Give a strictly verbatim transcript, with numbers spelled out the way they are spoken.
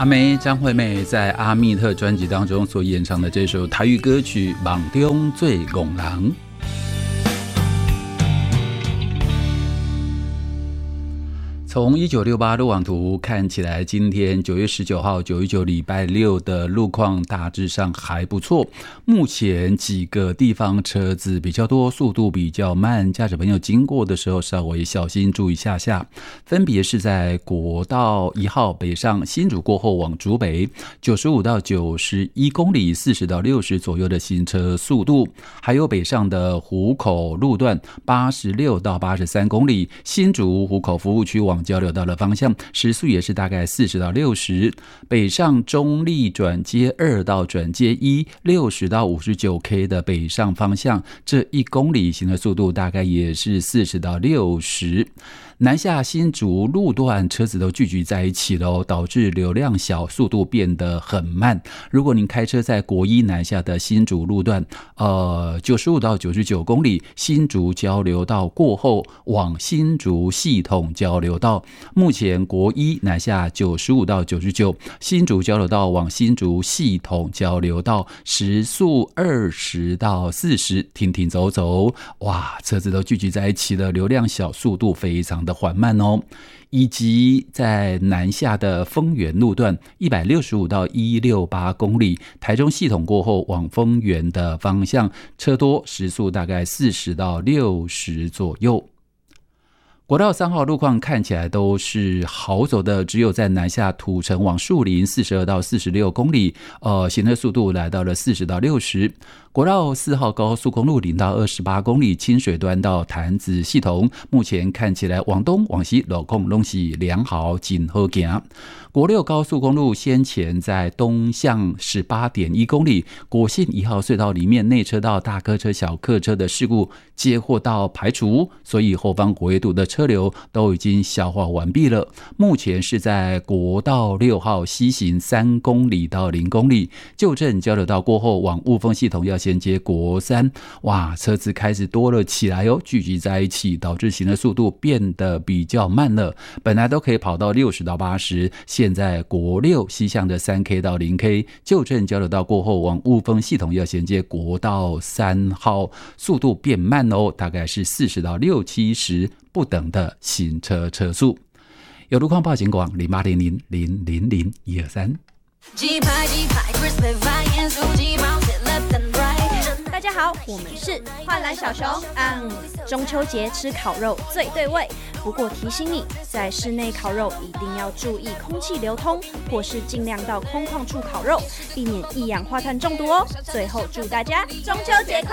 阿妹张惠妹在阿密特专辑当中所演唱的这首台语歌曲《梦中最戆人》。从一九六八路网图看起来，今天九月十九号九一九礼拜六的路况大致上还不错。目前几个地方车子比较多，速度比较慢，驾驶朋友经过的时候稍微小心注意下下。分别是在国道一号北上新竹过后往竹北九十五到九十一公里四十到六十左右的行车速度，还有北上的湖口路段八十六到八十三公里，新竹湖口服务区往交流道的方向时速也是大概四十到六十，北上中立转接二到转接一六十到五十九 K 的北上方向，这一公里行的速度大概也是四十到六十。南下新竹路段车子都聚集在一起了，导致流量小，速度变得很慢。如果您开车在国一南下的新竹路段，呃，九十五到九十九公里，新竹交流道过后往新竹系统交流道，目前国一南下九十五到九十九，新竹交流道往新竹系统交流道，时速二十到四十，停停走走，哇，车子都聚集在一起了，流量小，速度非常的缓慢哦。以及在南下的丰原路段一百六十五到一百六十八公里，台中系统过后往丰原的方向，车多，时速大概四十到六十左右。国道三号路况看起来都是好走的，只有在南下土城往树林四十二到四十六公里，呃，行车速度来到了四十到六十。国道四号高速公路零到二十八公里，清水端到潭子系统，目前看起来往东往西路况都是良好，真好行。国六高速公路先前在东向 十八点一公里，国信一号隧道里面内车道大客车小客车的事故接获到排除，所以后方国业度的车流都已经消化完毕了。目前是在国道六号西行三公里到零公里，旧镇交流道过后往雾峰系统要衔接国三，哇，车子开始多了起来哦，聚集在一起，导致行的速度变得比较慢了。本来都可以跑到六十到八十，现在国六西向的 三 K 到 零 K， 旧镇交流道过后往雾峰系统要衔接国道三号，速度变慢哦，大概是四十到六七十不等的行车车速。有路况报警广零八零零零零零一二三。 大家好，我们是幻蓝小熊。嗯，中秋节吃烤肉最对味，不过提醒你，在室内烤肉一定要注意空气流通，或是尽量到空旷处烤肉，避免一氧化碳中毒哦。最后祝大家中秋节快乐！